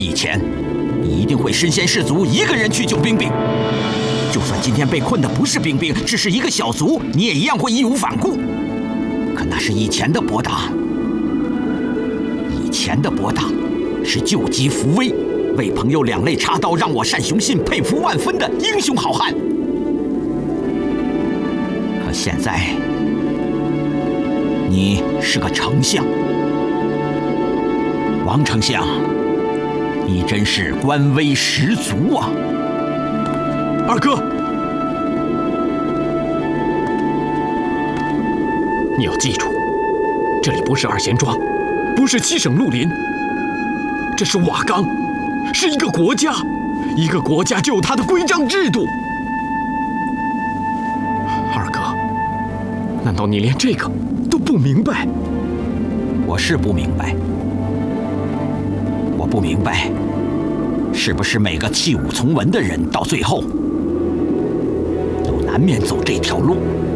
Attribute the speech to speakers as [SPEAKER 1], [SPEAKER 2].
[SPEAKER 1] 以前，你一定会身先士卒，一个人去救冰冰。就算今天被困的不是冰冰，只是一个小卒，你也一样会义无反顾。可那是以前的博大，以前的博大是救急扶危，为朋友两肋插刀，让我单雄信佩服万分的英雄好汉。可现在，你是个丞相，王丞相，你真是官威十足啊！
[SPEAKER 2] 二哥，你要记住，这里不是二贤庄，不是七省绿林，这是瓦岗，是一个国家，一个国家就有它的规章制度。二哥，难道你连这个都不明白？
[SPEAKER 1] 我是不明白，我不明白，是不是每个弃武从文的人到最后都难免走这条路？